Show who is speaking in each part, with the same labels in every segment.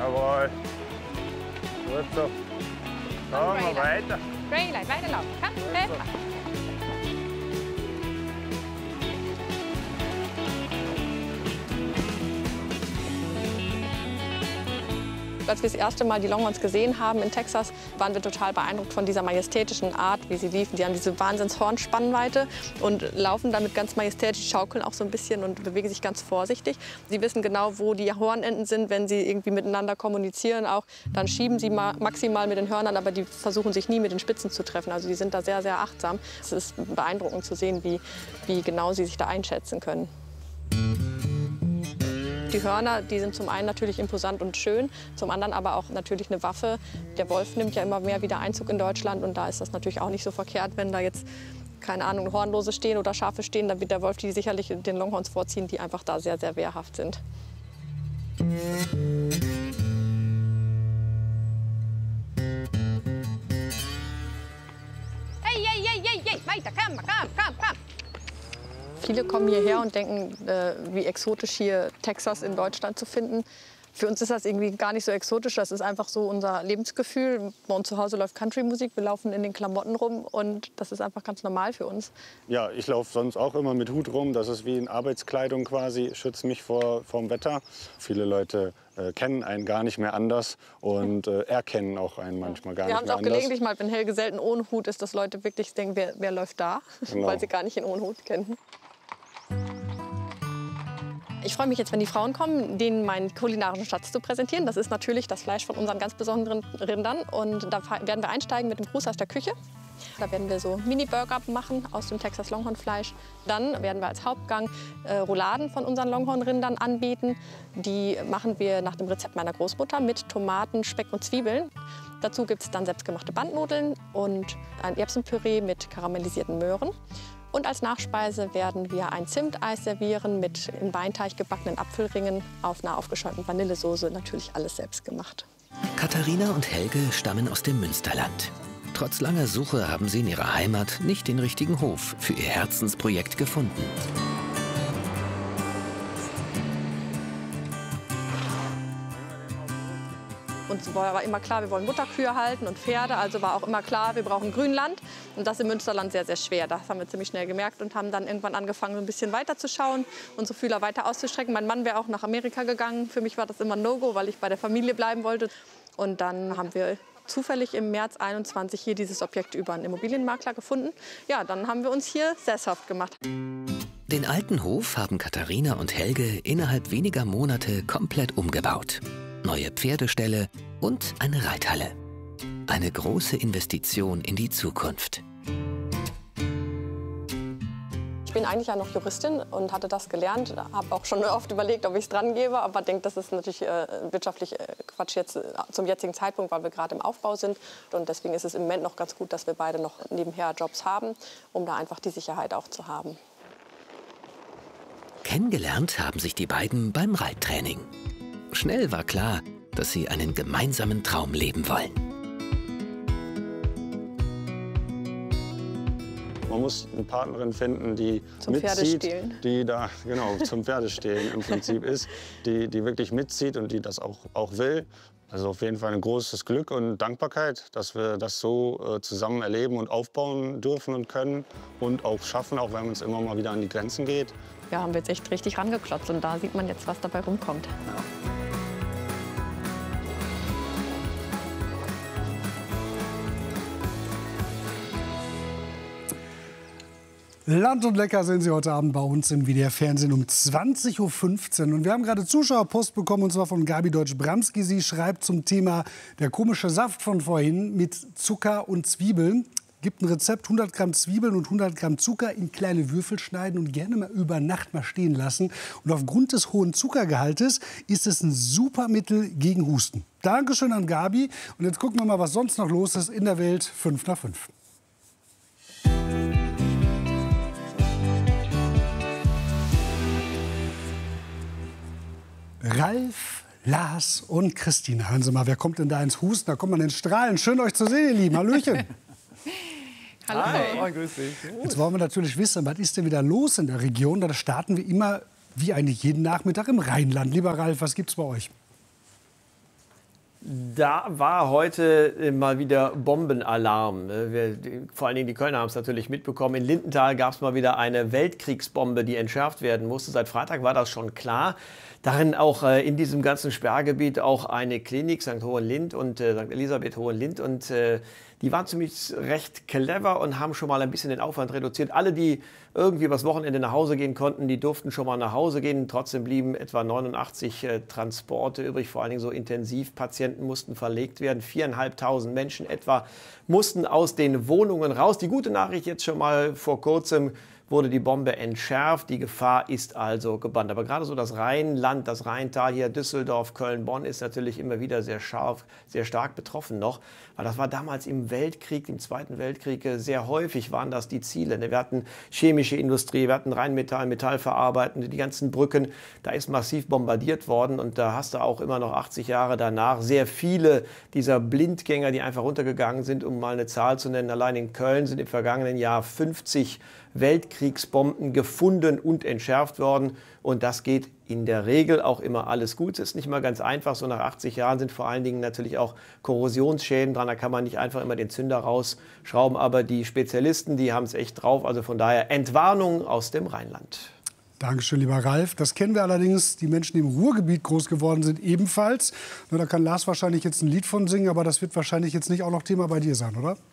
Speaker 1: Jawohl. Gut so. Schauen wir weiter.
Speaker 2: Rayleigh, weiterlaufen. Komm, helf mal. Als wir das erste Mal die Longhorns gesehen haben in Texas, waren wir total beeindruckt von dieser majestätischen Art, wie sie liefen. Die haben diese Wahnsinns-Hornspannweite und laufen damit ganz majestätisch, schaukeln auch so ein bisschen und bewegen sich ganz vorsichtig. Sie wissen genau, wo die Hornenden sind, wenn sie irgendwie miteinander kommunizieren. Auch dann schieben sie maximal mit den Hörnern, aber die versuchen sich nie mit den Spitzen zu treffen. Also die sind da sehr, sehr achtsam. Es ist beeindruckend zu sehen, wie genau sie sich da einschätzen können. Die Hörner, die sind zum einen natürlich imposant und schön, zum anderen aber auch natürlich eine Waffe. Der Wolf nimmt ja immer mehr wieder Einzug in Deutschland und da ist das natürlich auch nicht so verkehrt, wenn da jetzt, keine Ahnung, Hornlose stehen oder Schafe stehen, dann wird der Wolf die sicherlich den Longhorns vorziehen, die einfach da sehr, sehr wehrhaft sind. Hey, weiter, komm. Viele kommen hierher und denken, wie exotisch hier Texas in Deutschland zu finden. Für uns ist das irgendwie gar nicht so exotisch. Das ist einfach so unser Lebensgefühl. Bei uns zu Hause läuft Country-Musik. Wir laufen in den Klamotten rum und das ist einfach ganz normal für uns.
Speaker 1: Ja, ich laufe sonst auch immer mit Hut rum. Das ist wie in Arbeitskleidung quasi. Schützt mich vom Wetter. Viele Leute kennen einen gar nicht mehr anders und erkennen auch einen manchmal gar nicht mehr anders.
Speaker 2: Wir haben es auch gelegentlich mal, wenn Helge selten ohne Hut ist, dass Leute wirklich denken, wer läuft da? Genau. Weil sie gar nicht ihn ohne Hut kennen. Ich freue mich jetzt, wenn die Frauen kommen, denen meinen kulinarischen Schatz zu präsentieren. Das ist natürlich das Fleisch von unseren ganz besonderen Rindern. Und da werden wir einsteigen mit dem Gruß aus der Küche. Da werden wir so Mini-Burger machen aus dem Texas Longhorn-Fleisch. Dann werden wir als Hauptgang Rouladen von unseren Longhorn-Rindern anbieten. Die machen wir nach dem Rezept meiner Großmutter mit Tomaten, Speck und Zwiebeln. Dazu gibt es dann selbstgemachte Bandnudeln und ein Erbsenpüree mit karamellisierten Möhren. Und als Nachspeise werden wir ein Zimteis servieren mit in Weinteig gebackenen Apfelringen auf einer aufgeschäumten Vanillesoße. Natürlich alles selbst gemacht.
Speaker 3: Katharina und Helge stammen aus dem Münsterland. Trotz langer Suche haben sie in ihrer Heimat nicht den richtigen Hof für ihr Herzensprojekt gefunden.
Speaker 2: Uns war immer klar, wir wollen Mutterkühe halten und Pferde. Also war auch immer klar, wir brauchen Grünland. Und das im Münsterland sehr, sehr schwer. Das haben wir ziemlich schnell gemerkt und haben dann irgendwann angefangen, ein bisschen weiter zu schauen, unsere Fühler weiter auszustrecken. Mein Mann wäre auch nach Amerika gegangen. Für mich war das immer ein No-Go, weil ich bei der Familie bleiben wollte. Und dann haben wir zufällig im März 21 hier dieses Objekt über einen Immobilienmakler gefunden. Ja, dann haben wir uns hier sesshaft gemacht.
Speaker 3: Den alten Hof haben Katharina und Helge innerhalb weniger Monate komplett umgebaut. Neue Pferdeställe und eine Reithalle. Eine große Investition in die Zukunft.
Speaker 2: Ich bin eigentlich ja noch Juristin und hatte das gelernt. Habe auch schon oft überlegt, ob ich es dran gebe. Aber denke, das ist natürlich wirtschaftlich Quatsch jetzt zum jetzigen Zeitpunkt, weil wir gerade im Aufbau sind. Und deswegen ist es im Moment noch ganz gut, dass wir beide noch nebenher Jobs haben, um da einfach die Sicherheit auch zu haben.
Speaker 3: Kennengelernt haben sich die beiden beim Reittraining. Schnell war klar, dass sie einen gemeinsamen Traum leben wollen.
Speaker 1: Man muss eine Partnerin finden, die
Speaker 2: zum
Speaker 1: mitzieht, die da genau zum Pferdestehlen im Prinzip ist, die wirklich mitzieht und die das auch will. Also auf jeden Fall ein großes Glück und Dankbarkeit, dass wir das so zusammen erleben und aufbauen dürfen und können und auch schaffen, auch wenn es immer mal wieder an die Grenzen geht.
Speaker 2: Ja, haben wir jetzt echt richtig rangeklotzt und da sieht man jetzt, was dabei rumkommt. Ja.
Speaker 4: Land und lecker sind Sie heute Abend bei uns im WDR Fernsehen um 20:15 Uhr. Und wir haben gerade Zuschauerpost bekommen, und zwar von Gabi Deutsch-Bramski. Sie schreibt zum Thema der komische Saft von vorhin mit Zucker und Zwiebeln. Gibt ein Rezept, 100 Gramm Zwiebeln und 100 Gramm Zucker in kleine Würfel schneiden und gerne mal über Nacht mal stehen lassen. Und aufgrund des hohen Zuckergehaltes ist es ein super Mittel gegen Husten. Dankeschön an Gabi. Und jetzt gucken wir mal, was sonst noch los ist in der Welt 5 nach 5. Ralf, Lars und Christina. Hören Sie mal, wer kommt denn da ins Husten? Da kommt man ins Strahlen. Schön, euch zu sehen, ihr Lieben. Hallöchen.
Speaker 2: Hallo.
Speaker 5: Hi. Grüß dich.
Speaker 4: Jetzt wollen wir natürlich wissen, was ist denn wieder los in der Region? Da starten wir immer, wie eigentlich jeden Nachmittag, im Rheinland. Lieber Ralf, was gibt's bei euch?
Speaker 5: Da war heute mal wieder Bombenalarm. Vor allen Dingen die Kölner haben es natürlich mitbekommen. In Lindenthal gab es mal wieder eine Weltkriegsbombe, die entschärft werden musste. Seit Freitag war das schon klar. Darin auch in diesem ganzen Sperrgebiet auch eine Klinik, St. Hohenlind und St. Elisabeth Hohenlind. Und die waren ziemlich recht clever und haben schon mal ein bisschen den Aufwand reduziert. Alle, die irgendwie übers Wochenende nach Hause gehen konnten, die durften schon mal nach Hause gehen. Trotzdem blieben etwa 89 Transporte übrig. Vor allen Dingen so Intensivpatienten mussten verlegt werden. 4.500 Menschen etwa mussten aus den Wohnungen raus. Die gute Nachricht jetzt schon mal: vor kurzem wurde die Bombe entschärft. Die Gefahr ist also gebannt. Aber gerade so das Rheinland, das Rheintal hier, Düsseldorf, Köln, Bonn ist natürlich immer wieder sehr stark betroffen noch. Weil das war damals im Weltkrieg, im Zweiten Weltkrieg, sehr häufig waren das die Ziele. Wir hatten chemische Industrie, wir hatten Rheinmetall, Metallverarbeitende, die ganzen Brücken. Da ist massiv bombardiert worden und da hast du auch immer noch 80 Jahre danach sehr viele dieser Blindgänger, die einfach runtergegangen sind, um mal eine Zahl zu nennen. Allein in Köln sind im vergangenen Jahr 50 Weltkriegsbomben gefunden und entschärft worden. Und das geht in der Regel auch immer alles gut. Es ist nicht mal ganz einfach. So nach 80 Jahren sind vor allen Dingen natürlich auch Korrosionsschäden dran. Da kann man nicht einfach immer den Zünder rausschrauben. Aber die Spezialisten, die haben es echt drauf. Also von daher Entwarnung aus dem Rheinland.
Speaker 4: Dankeschön, lieber Ralf. Das kennen wir allerdings, die Menschen, die im Ruhrgebiet groß geworden sind, ebenfalls. Na, da kann Lars wahrscheinlich jetzt ein Lied von singen, aber das wird wahrscheinlich jetzt nicht auch noch Thema bei dir sein, oder?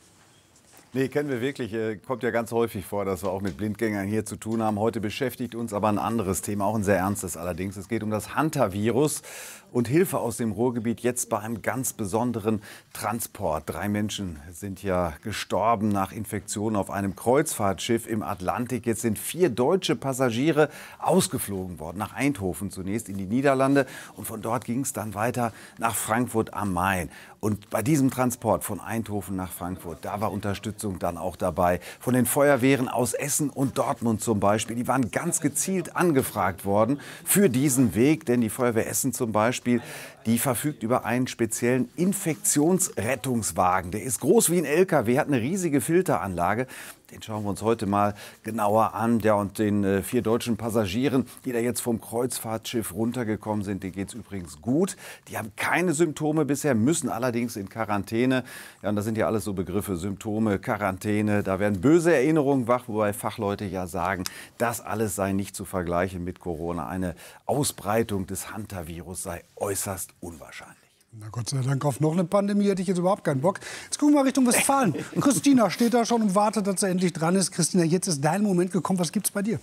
Speaker 6: Nee, kennen wir wirklich. Kommt ja ganz häufig vor, dass wir auch mit Blindgängern hier zu tun haben. Heute beschäftigt uns aber ein anderes Thema, auch ein sehr ernstes allerdings. Es geht um das Hantavirus und Hilfe aus dem Ruhrgebiet jetzt bei einem ganz besonderen Transport. 3 Menschen sind ja gestorben nach Infektionen auf einem Kreuzfahrtschiff im Atlantik. Jetzt sind 4 deutsche Passagiere ausgeflogen worden, nach Eindhoven zunächst in die Niederlande. Und von dort ging es dann weiter nach Frankfurt am Main. Und bei diesem Transport von Eindhoven nach Frankfurt, da war Unterstützung dann auch dabei. Von den Feuerwehren aus Essen und Dortmund zum Beispiel. Die waren ganz gezielt angefragt worden für diesen Weg. Denn die Feuerwehr Essen zum Beispiel, die verfügt über einen speziellen Infektionsrettungswagen. Der ist groß wie ein LKW, hat eine riesige Filteranlage. Den schauen wir uns heute mal genauer an. Ja, und den 4 deutschen Passagieren, die da jetzt vom Kreuzfahrtschiff runtergekommen sind, denen geht es übrigens gut. Die haben keine Symptome bisher, müssen allerdings in Quarantäne. Ja, und das sind ja alles so Begriffe, Symptome, Quarantäne. Da werden böse Erinnerungen wach, wobei Fachleute ja sagen, das alles sei nicht zu vergleichen mit Corona. Eine Ausbreitung des Hantavirus sei äußerst unwahrscheinlich.
Speaker 4: Na Gott sei Dank, auf noch eine Pandemie hätte ich jetzt überhaupt keinen Bock. Jetzt gucken wir mal Richtung Westfalen. Christina steht da schon und wartet, dass er endlich dran ist. Christina, jetzt ist dein Moment gekommen. Was gibt's bei dir?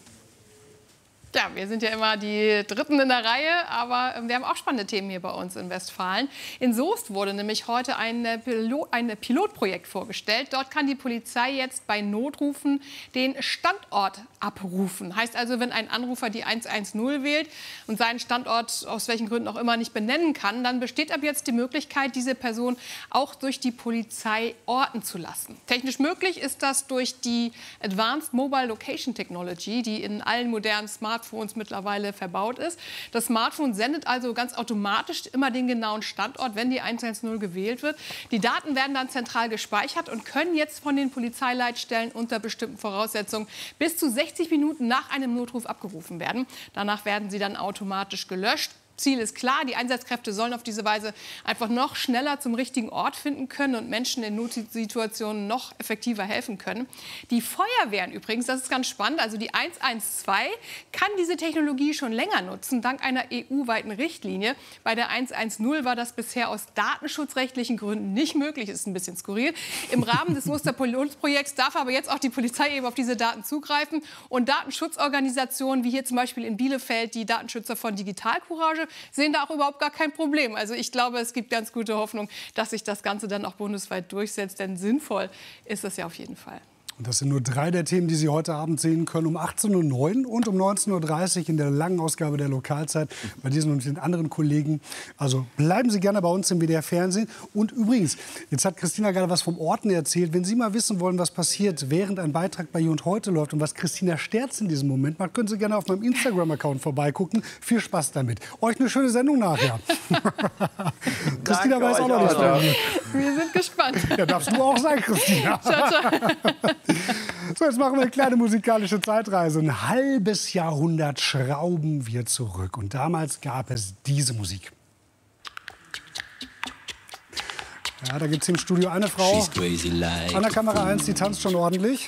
Speaker 2: Ja, wir sind ja immer die Dritten in der Reihe, aber wir haben auch spannende Themen hier bei uns in Westfalen. In Soest wurde nämlich heute ein Pilotprojekt vorgestellt. Dort kann die Polizei jetzt bei Notrufen den Standort abrufen. Heißt also, wenn ein Anrufer die 110 wählt und seinen Standort aus welchen Gründen auch immer nicht benennen kann, dann besteht ab jetzt die Möglichkeit, diese Person auch durch die Polizei orten zu lassen. Technisch möglich ist das durch die Advanced Mobile Location Technology, die in allen modernen Smartphones mittlerweile verbaut ist. Das Smartphone sendet also ganz automatisch immer den genauen Standort, wenn die 110 gewählt wird. Die Daten werden dann zentral gespeichert und können jetzt von den Polizeileitstellen unter bestimmten Voraussetzungen bis zu 60 Minuten nach einem Notruf abgerufen werden. Danach werden sie dann automatisch gelöscht. Ziel ist klar, die Einsatzkräfte sollen auf diese Weise einfach noch schneller zum richtigen Ort finden können und Menschen in Notsituationen noch effektiver helfen können. Die Feuerwehren übrigens, das ist ganz spannend, also die 112 kann diese Technologie schon länger nutzen, dank einer EU-weiten Richtlinie. Bei der 110 war das bisher aus datenschutzrechtlichen Gründen nicht möglich, ist ein bisschen skurril. Im Rahmen des Musterpilotprojekts darf aber jetzt auch die Polizei eben auf diese Daten zugreifen und Datenschutzorganisationen wie hier zum Beispiel in Bielefeld die Datenschützer von Digital Courage sehen da auch überhaupt gar kein Problem. Also ich glaube, es gibt ganz gute Hoffnung, dass sich das Ganze dann auch bundesweit durchsetzt. Denn sinnvoll ist das ja auf jeden Fall.
Speaker 4: Und das sind nur 3 der Themen, die Sie heute Abend sehen können. Um 18:09 Uhr und um 19:30 Uhr in der langen Ausgabe der Lokalzeit bei diesen und den anderen Kollegen. Also bleiben Sie gerne bei uns im WDR Fernsehen. Und übrigens, jetzt hat Christina gerade was vom Orten erzählt. Wenn Sie mal wissen wollen, was passiert, während ein Beitrag bei Jund heute läuft und was Christina Sterz in diesem Moment macht, können Sie gerne auf meinem Instagram-Account vorbeigucken. Viel Spaß damit. Euch eine schöne Sendung nachher. Christina weiß auch noch nichts von mir.
Speaker 2: Wir sind gespannt.
Speaker 4: Ja, darfst du auch sein, Christina.
Speaker 2: Ciao, ciao.
Speaker 4: So, jetzt machen wir eine kleine musikalische Zeitreise. Ein halbes Jahrhundert schrauben wir zurück. Und damals gab es diese Musik. Ja, da gibt es im Studio eine Frau an der Kamera 1, die tanzt schon ordentlich.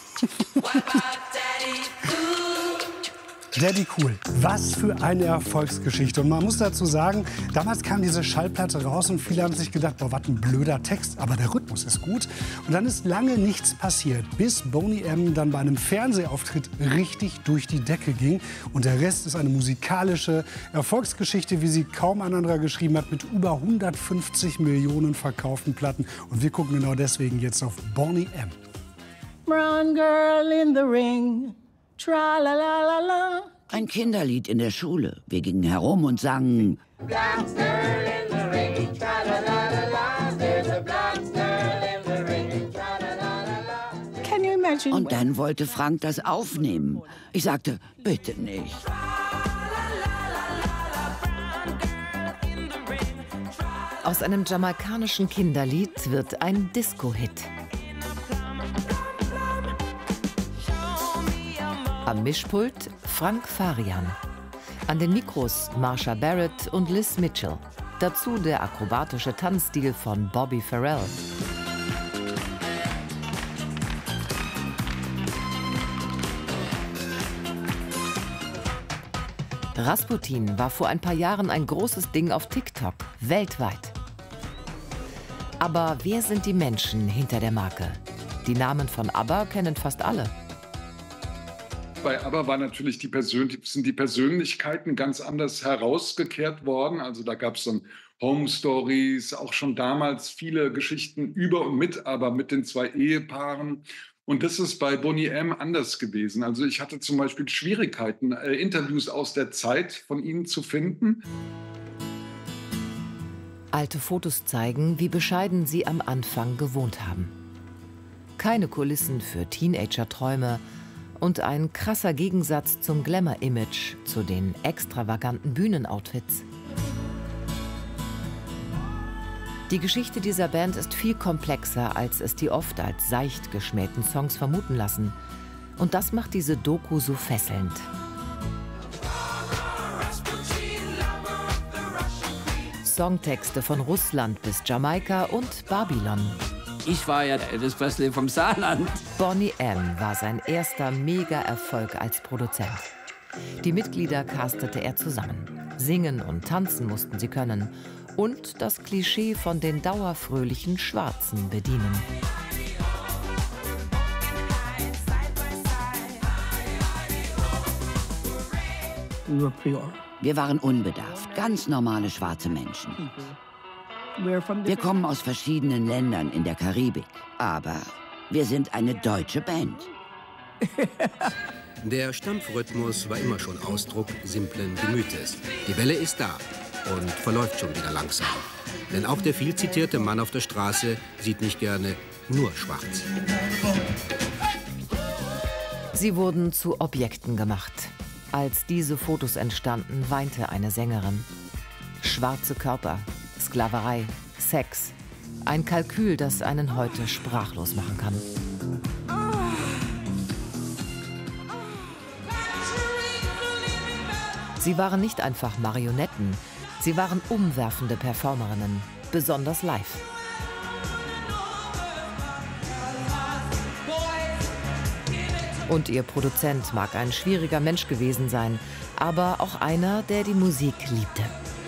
Speaker 4: Daddy Cool, was für eine Erfolgsgeschichte. Und man muss dazu sagen, damals kam diese Schallplatte raus und viele haben sich gedacht, boah, was ein blöder Text, aber der Rhythmus ist gut. Und dann ist lange nichts passiert, bis Boney M. dann bei einem Fernsehauftritt richtig durch die Decke ging. Und der Rest ist eine musikalische Erfolgsgeschichte, wie sie kaum ein anderer geschrieben hat, mit über 150 Millionen verkauften Platten. Und wir gucken genau deswegen jetzt auf Boney M.
Speaker 7: Brown girl in the ring. Tra-la-la-la-la.
Speaker 8: Ein Kinderlied in der Schule. Wir gingen herum und sangen. Und dann wollte Frank das aufnehmen. Ich sagte, bitte nicht.
Speaker 9: Aus einem jamaikanischen Kinderlied wird ein Disco-Hit. Am Mischpult Frank Farian. An den Mikros Marsha Barrett und Liz Mitchell. Dazu der akrobatische Tanzstil von Bobby Farrell. Rasputin war vor ein paar Jahren ein großes Ding auf TikTok, weltweit. Aber wer sind die Menschen hinter der Marke? Die Namen von ABBA kennen fast alle.
Speaker 10: Bei ABBA war natürlich sind die Persönlichkeiten ganz anders herausgekehrt worden. Also da gab es dann Home Stories, auch schon damals viele Geschichten über und mit ABBA, mit den 2 Ehepaaren. Und das ist bei Boney M. anders gewesen. Also ich hatte zum Beispiel Schwierigkeiten, Interviews aus der Zeit von ihnen zu finden.
Speaker 9: Alte Fotos zeigen, wie bescheiden sie am Anfang gewohnt haben. Keine Kulissen für Teenager-Träume und ein krasser Gegensatz zum Glamour-Image, zu den extravaganten Bühnenoutfits. Die Geschichte dieser Band ist viel komplexer, als es die oft als seicht geschmähten Songs vermuten lassen. Und das macht diese Doku so fesselnd. Songtexte von Russland bis Jamaika und Babylon.
Speaker 11: Ich war ja Elvis Presley vom Saarland.
Speaker 9: Boney M. war sein erster Mega-Erfolg als Produzent. Die Mitglieder castete er zusammen. Singen und tanzen mussten sie können. Und das Klischee von den dauerfröhlichen Schwarzen bedienen.
Speaker 8: Wir waren unbedarft, ganz normale schwarze Menschen. Wir kommen aus verschiedenen Ländern in der Karibik, aber wir sind eine deutsche Band.
Speaker 12: Der Stampfrhythmus war immer schon Ausdruck simplen Gemütes. Die Welle ist da und verläuft schon wieder langsam. Denn auch der viel zitierte Mann auf der Straße sieht nicht gerne nur schwarz.
Speaker 9: Sie wurden zu Objekten gemacht. Als diese Fotos entstanden, weinte eine Sängerin. Schwarze Körper, Sklaverei, Sex. Ein Kalkül, das einen heute sprachlos machen kann. Sie waren nicht einfach Marionetten. Sie waren umwerfende Performerinnen, besonders live. Und ihr Produzent mag ein schwieriger Mensch gewesen sein, aber auch einer, der die Musik liebte.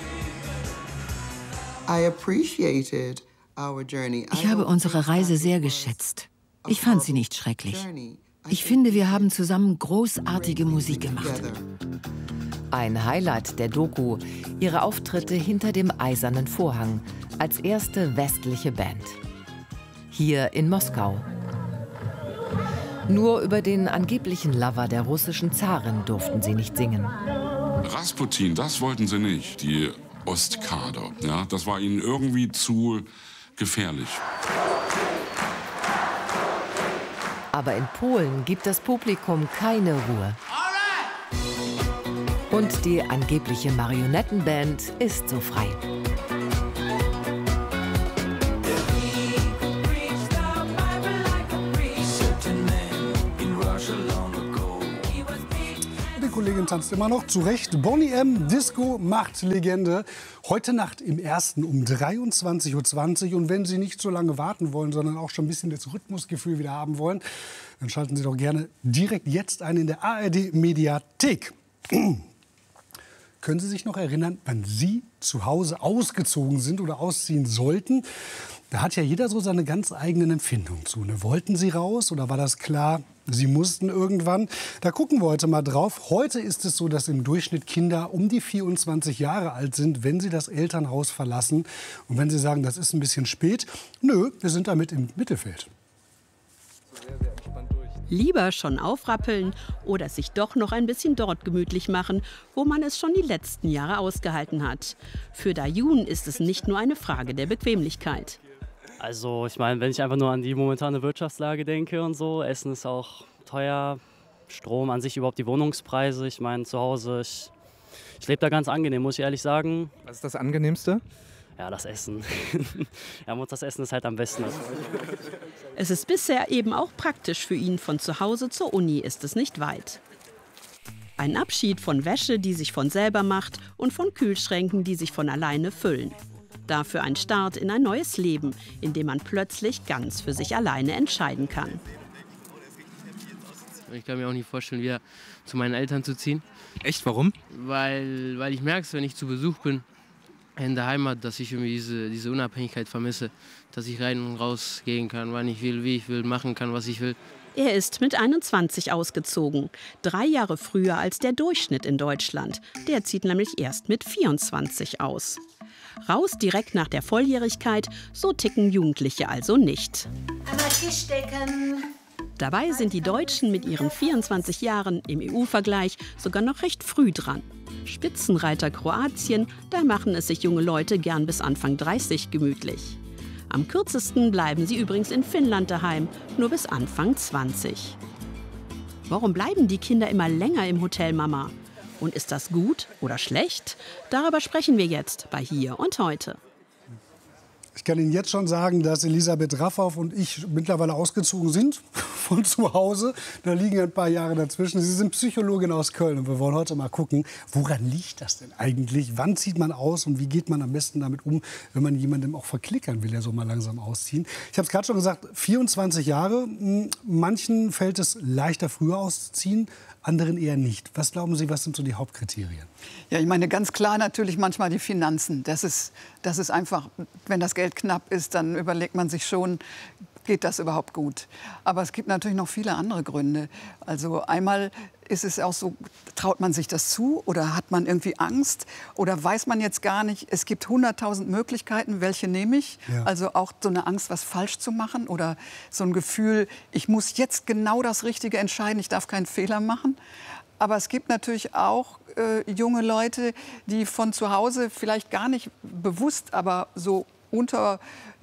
Speaker 13: Ich habe unsere Reise sehr geschätzt. Ich fand sie nicht schrecklich. Ich finde, wir haben zusammen großartige Musik gemacht.
Speaker 9: Ein Highlight der Doku, ihre Auftritte hinter dem Eisernen Vorhang als erste westliche Band. Hier in Moskau. Nur über den angeblichen Lover der russischen Zarin durften sie nicht singen.
Speaker 14: Rasputin, das wollten sie nicht, die Ostkader. Ja, das war ihnen irgendwie zu gefährlich.
Speaker 9: Aber in Polen gibt das Publikum keine Ruhe. Und die angebliche Marionettenband ist so frei.
Speaker 4: Kollegin tanzt immer noch. Zu Recht. Boney M. Disco macht Legende. Heute Nacht im Ersten um 23:20 Uhr. Und wenn Sie nicht so lange warten wollen, sondern auch schon ein bisschen das Rhythmusgefühl wieder haben wollen, dann schalten Sie doch gerne direkt jetzt ein in der ARD-Mediathek. Können Sie sich noch erinnern, wann Sie zu Hause ausgezogen sind oder ausziehen sollten? Da hat ja jeder so seine ganz eigenen Empfindungen zu. Ne? Wollten Sie raus oder war das klar, Sie mussten irgendwann? Da gucken wir heute mal drauf. Heute ist es so, dass im Durchschnitt Kinder um die 24 Jahre alt sind, wenn sie das Elternhaus verlassen. Und wenn Sie sagen, das ist ein bisschen spät, nö, wir sind damit im Mittelfeld.
Speaker 15: Lieber schon aufrappeln oder sich doch noch ein bisschen dort gemütlich machen, wo man es schon die letzten Jahre ausgehalten hat. Für Dayun ist es nicht nur eine Frage der Bequemlichkeit.
Speaker 16: Also ich meine, wenn ich einfach nur an die momentane Wirtschaftslage denke und so, Essen ist auch teuer, Strom an sich, überhaupt die Wohnungspreise. Ich meine, zu Hause, ich lebe da ganz angenehm, muss ich ehrlich sagen.
Speaker 17: Was ist das Angenehmste?
Speaker 16: Ja, das Essen. Ja, das Essen ist halt am besten.
Speaker 15: Es ist bisher eben auch praktisch für ihn. Von zu Hause zur Uni ist es nicht weit. Ein Abschied von Wäsche, die sich von selber macht, und von Kühlschränken, die sich von alleine füllen. Dafür ein Start in ein neues Leben, in dem man plötzlich ganz für sich alleine entscheiden kann.
Speaker 18: Ich kann mir auch nicht vorstellen, wieder zu meinen Eltern zu ziehen.
Speaker 17: Echt, warum?
Speaker 18: Weil ich merke, wenn ich zu Besuch bin in der Heimat, dass ich irgendwie diese Unabhängigkeit vermisse. Dass ich rein und raus gehen kann, wann ich will, wie ich will, machen kann, was ich will.
Speaker 15: Er ist mit 21 ausgezogen. 3 Jahre früher als der Durchschnitt in Deutschland. Der zieht nämlich erst mit 24 aus. Raus direkt nach der Volljährigkeit, so ticken Jugendliche also nicht.
Speaker 19: Einmal Tisch decken.
Speaker 15: Dabei sind die Deutschen mit ihren 24 Jahren im EU-Vergleich sogar noch recht früh dran. Spitzenreiter Kroatien, da machen es sich junge Leute gern bis Anfang 30 gemütlich. Am kürzesten bleiben sie übrigens in Finnland daheim, nur bis Anfang 20. Warum bleiben die Kinder immer länger im Hotel Mama? Und ist das gut oder schlecht? Darüber sprechen wir jetzt bei Hier und Heute.
Speaker 4: Ich kann Ihnen jetzt schon sagen, dass Elisabeth Raffauf und ich mittlerweile ausgezogen sind von zu Hause. Da liegen ein paar Jahre dazwischen. Sie sind Psychologin aus Köln und wir wollen heute mal gucken, woran liegt das denn eigentlich? Wann zieht man aus und wie geht man am besten damit um, wenn man jemandem auch verklickern will, der so mal langsam ausziehen? Ich habe es gerade schon gesagt, 24 Jahre. Manchen fällt es leichter, früher auszuziehen, anderen eher nicht. Was glauben Sie, was sind so die Hauptkriterien?
Speaker 20: Ja, ich meine, ganz klar natürlich manchmal die Finanzen. Das ist einfach, wenn das Geld knapp ist, dann überlegt man sich schon, geht das überhaupt gut? Aber es gibt natürlich noch viele andere Gründe. Also einmal ist es auch so, traut man sich das zu oder hat man irgendwie Angst oder weiß man jetzt gar nicht, es gibt 100.000 Möglichkeiten, welche nehme ich? Ja. Also auch so eine Angst, was falsch zu machen oder so ein Gefühl, ich muss jetzt genau das Richtige entscheiden, ich darf keinen Fehler machen. Aber es gibt natürlich auch junge Leute, die von zu Hause vielleicht gar nicht bewusst, aber so unterm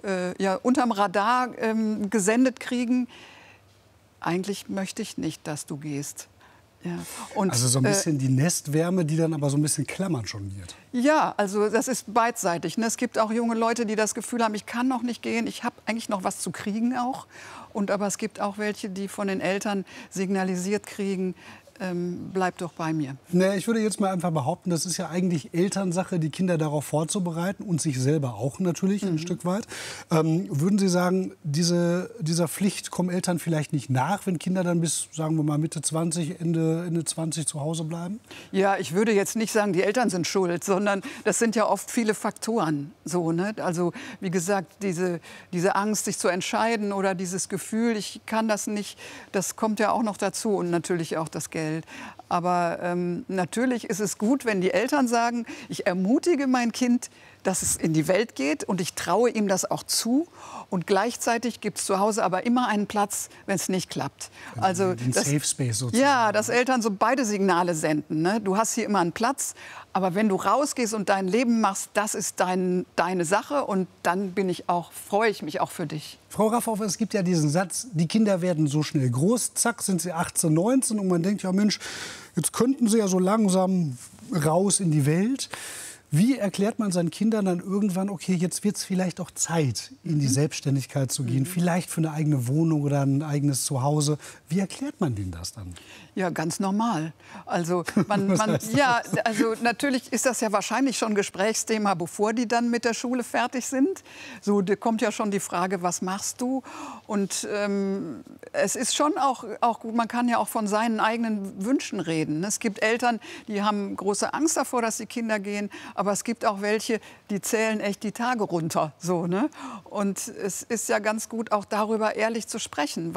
Speaker 20: Radar gesendet kriegen, eigentlich möchte ich nicht, dass du gehst. Ja. Und,
Speaker 4: also so ein bisschen die Nestwärme, die dann aber so ein bisschen klammern schon wird.
Speaker 20: Ja, also das ist beidseitig. Ne? Es gibt auch junge Leute, die das Gefühl haben, ich kann noch nicht gehen, ich habe eigentlich noch was zu kriegen auch. Aber es gibt auch welche, die von den Eltern signalisiert kriegen, bleib doch bei mir.
Speaker 4: Nee, ich würde jetzt mal einfach behaupten, das ist ja eigentlich Elternsache, die Kinder darauf vorzubereiten und sich selber auch natürlich ein Stück weit. Würden Sie sagen, dieser Pflicht kommen Eltern vielleicht nicht nach, wenn Kinder dann bis, sagen wir mal, Mitte 20, Ende 20 zu Hause bleiben?
Speaker 20: Ja, ich würde jetzt nicht sagen, die Eltern sind schuld, sondern das sind ja oft viele Faktoren. So, ne? Also wie gesagt, diese Angst, sich zu entscheiden oder dieses Gefühl, ich kann das nicht, das kommt ja auch noch dazu und natürlich auch das Geld. Aber natürlich ist es gut, wenn die Eltern sagen, ich ermutige mein Kind, dass es in die Welt geht und ich traue ihm das auch zu. Und gleichzeitig gibt es zu Hause aber immer einen Platz, wenn es nicht klappt. Also
Speaker 4: den Safe Space sozusagen.
Speaker 20: Ja, dass Eltern so beide Signale senden. Ne? Du hast hier immer einen Platz, aber wenn du rausgehst und dein Leben machst, das ist deine Sache und dann freue ich mich auch für dich.
Speaker 4: Frau Raffauf, es gibt ja diesen Satz, die Kinder werden so schnell groß, zack, sind sie 18, 19 und man denkt, ja Mensch, jetzt könnten sie ja so langsam raus in die Welt. Wie erklärt man seinen Kindern dann irgendwann, okay, jetzt wird es vielleicht auch Zeit, in die Selbstständigkeit zu gehen, vielleicht für eine eigene Wohnung oder ein eigenes Zuhause? Wie erklärt man denen das dann?
Speaker 20: Ja, ganz normal. Also, also natürlich ist das ja wahrscheinlich schon Gesprächsthema, bevor die dann mit der Schule fertig sind. So, da kommt ja schon die Frage, was machst du? Und es ist schon auch gut, man kann ja auch von seinen eigenen Wünschen reden. Es gibt Eltern, die haben große Angst davor, dass die Kinder gehen, aber es gibt auch welche, die zählen echt die Tage runter. So, ne? Und es ist ja ganz gut, auch darüber ehrlich zu sprechen,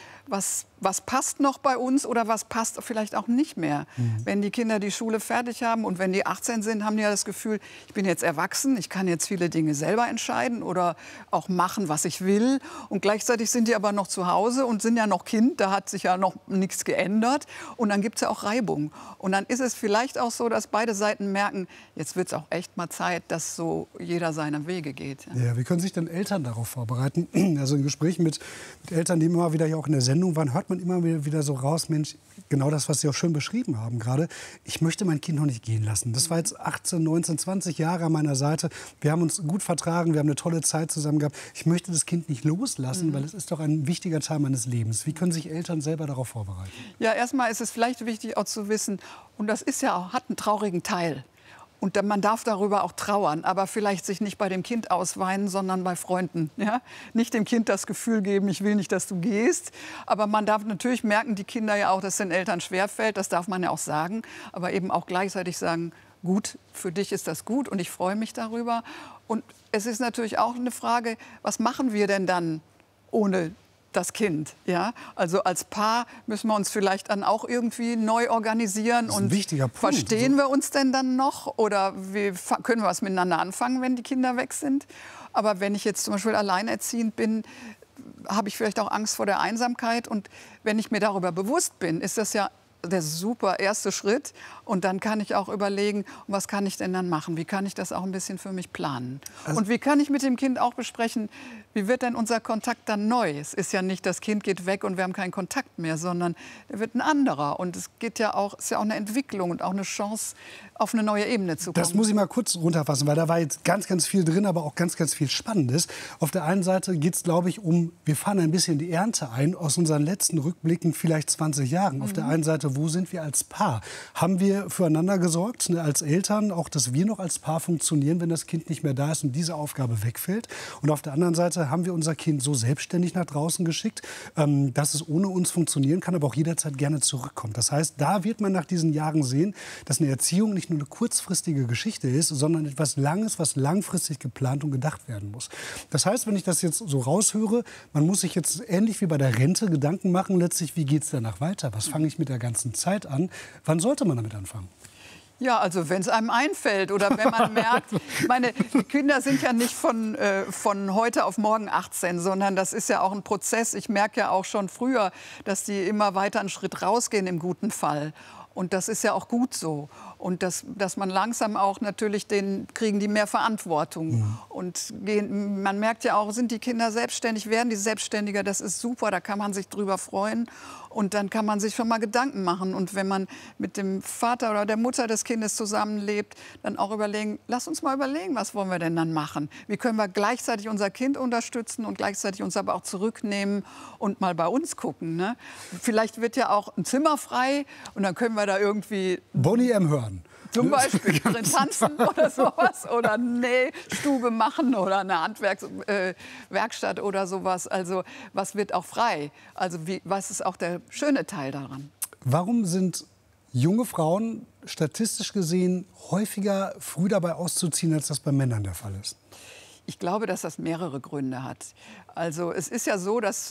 Speaker 20: was passt noch bei uns oder was passt vielleicht auch nicht mehr. Wenn die Kinder die Schule fertig haben und wenn die 18 sind, haben die ja das Gefühl, ich bin jetzt erwachsen, ich kann jetzt viele Dinge selber entscheiden oder auch machen, was ich will. Und gleichzeitig sind die aber noch zu Hause und sind ja noch Kind, da hat sich ja noch nichts geändert. Und dann gibt es ja auch Reibung. Und dann ist es vielleicht auch so, dass beide Seiten merken, jetzt wird es auch echt mal Zeit, dass so jeder seine Wege geht.
Speaker 4: Ja, wie können sich denn Eltern darauf vorbereiten? Also in Gesprächen mit Eltern, die immer wieder hier auch in der Sendung waren, hört man immer wieder so raus, Mensch, genau das, was Sie auch schön beschrieben haben gerade. Ich möchte mein Kind noch nicht gehen lassen. Das war jetzt 18, 19, 20 Jahre an meiner Seite. Wir haben uns gut vertragen, wir haben eine tolle Zeit zusammen gehabt. Ich möchte das Kind nicht loslassen, weil es ist doch ein wichtiger Teil meines Lebens. Wie können sich Eltern selber darauf vorbereiten?
Speaker 20: Ja, erstmal ist es vielleicht wichtig auch zu wissen, und das ist ja auch, hat einen traurigen Teil. Und man darf darüber auch trauern, aber vielleicht sich nicht bei dem Kind ausweinen, sondern bei Freunden. Ja? Nicht dem Kind das Gefühl geben, ich will nicht, dass du gehst. Aber man darf natürlich merken, die Kinder ja auch, dass es den Eltern schwerfällt. Das darf man ja auch sagen. Aber eben auch gleichzeitig sagen, gut, für dich ist das gut und ich freue mich darüber. Und es ist natürlich auch eine Frage, was machen wir denn dann ohne das Kind, ja? Also als Paar müssen wir uns vielleicht dann auch irgendwie neu organisieren.
Speaker 4: Das ist ein wichtiger Punkt.
Speaker 20: Verstehen wir uns denn dann noch? Oder können wir was miteinander anfangen, wenn die Kinder weg sind? Aber wenn ich jetzt zum Beispiel alleinerziehend bin, habe ich vielleicht auch Angst vor der Einsamkeit. Und wenn ich mir darüber bewusst bin, ist das ja der super erste Schritt. Und dann kann ich auch überlegen, was kann ich denn dann machen? Wie kann ich das auch ein bisschen für mich planen? Und wie kann ich mit dem Kind auch besprechen, wie wird denn unser Kontakt dann neu? Es ist ja nicht, das Kind geht weg und wir haben keinen Kontakt mehr, sondern er wird ein anderer. Und es geht ja auch, ist ja auch eine Entwicklung und auch eine Chance, auf eine neue Ebene zu kommen.
Speaker 4: Das muss ich mal kurz runterfassen, weil da war jetzt ganz, ganz viel drin, aber auch ganz, ganz viel Spannendes. Auf der einen Seite geht es, glaube ich, wir fahren ein bisschen die Ernte ein aus unseren letzten Rückblicken, vielleicht 20 Jahren. Auf der einen Seite, wo sind wir als Paar? Haben wir füreinander gesorgt, ne, als Eltern, auch dass wir noch als Paar funktionieren, wenn das Kind nicht mehr da ist und diese Aufgabe wegfällt? Und auf der anderen Seite haben wir unser Kind so selbstständig nach draußen geschickt, dass es ohne uns funktionieren kann, aber auch jederzeit gerne zurückkommt. Das heißt, da wird man nach diesen Jahren sehen, dass eine Erziehung nicht nur eine kurzfristige Geschichte ist, sondern etwas Langes, was langfristig geplant und gedacht werden muss. Das heißt, wenn ich das jetzt so raushöre, man muss sich jetzt ähnlich wie bei der Rente Gedanken machen, letztlich, wie geht es danach weiter? Was fange ich mit der ganzen Zeit an? Wann sollte man damit anfangen?
Speaker 20: Ja, also wenn es einem einfällt oder wenn man merkt, die Kinder sind ja nicht von heute auf morgen 18, sondern das ist ja auch ein Prozess. Ich merke ja auch schon früher, dass die immer weiter einen Schritt rausgehen im guten Fall. Und das ist ja auch gut so. Und dass man langsam auch natürlich, kriegen die mehr Verantwortung. Ja. Und man merkt ja auch, sind die Kinder selbstständig, werden die selbstständiger, das ist super, da kann man sich drüber freuen. Und dann kann man sich schon mal Gedanken machen. Und wenn man mit dem Vater oder der Mutter des Kindes zusammenlebt, dann auch überlegen, lass uns mal überlegen, was wollen wir denn dann machen? Wie können wir gleichzeitig unser Kind unterstützen und gleichzeitig uns aber auch zurücknehmen und mal bei uns gucken, ne? Vielleicht wird ja auch ein Zimmer frei und dann können wir da irgendwie
Speaker 4: Bonnie M. hören.
Speaker 20: Zum Beispiel drin tanzen oder sowas oder eine Nähstube machen oder eine Handwerkswerkstatt oder sowas. Also was wird auch frei? Also was ist auch der schöne Teil daran?
Speaker 4: Warum sind junge Frauen statistisch gesehen häufiger früh dabei auszuziehen, als das bei Männern der Fall ist?
Speaker 20: Ich glaube, dass das mehrere Gründe hat. Also es ist ja so, dass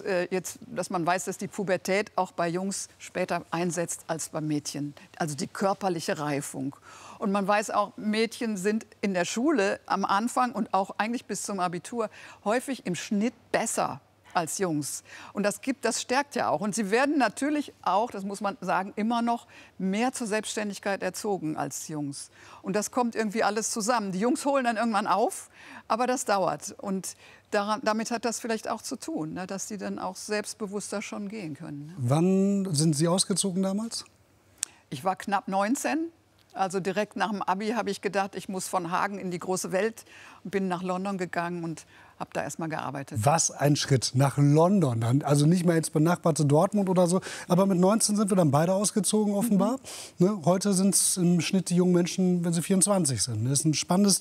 Speaker 20: man weiß, dass die Pubertät auch bei Jungs später einsetzt als bei Mädchen. Also die körperliche Reifung. Und man weiß auch, Mädchen sind in der Schule am Anfang und auch eigentlich bis zum Abitur häufig im Schnitt besser als Jungs. Und das stärkt ja auch. Und sie werden natürlich auch, das muss man sagen, immer noch mehr zur Selbstständigkeit erzogen als Jungs. Und das kommt irgendwie alles zusammen. Die Jungs holen dann irgendwann auf, aber das dauert. Und damit hat das vielleicht auch zu tun, ne, dass die dann auch selbstbewusster schon gehen können. Ne?
Speaker 4: Wann sind Sie ausgezogen damals?
Speaker 20: Ich war knapp 19. Also direkt nach dem Abi habe ich gedacht, ich muss von Hagen in die große Welt und bin nach London gegangen und habe da erst mal gearbeitet.
Speaker 4: Was ein Schritt nach London. Also nicht mehr jetzt benachbarte Dortmund oder so. Aber mit 19 sind wir dann beide ausgezogen offenbar. Ne? Heute sind es im Schnitt die jungen Menschen, wenn sie 24 sind. Das ist ein spannendes